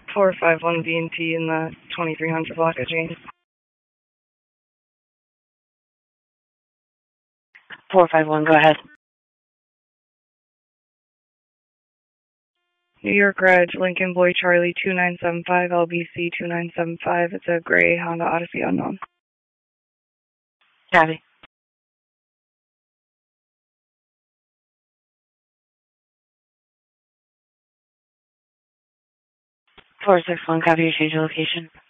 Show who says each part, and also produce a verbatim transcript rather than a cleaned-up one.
Speaker 1: four five one B and T in the twenty-three hundred block of Jane.
Speaker 2: four five one, go ahead.
Speaker 1: New York Reg, Lincoln Boy Charlie two nine seven five, L B C two nine seven five. It's a gray Honda Odyssey unknown.
Speaker 2: Copy. four six one, copy your change of location.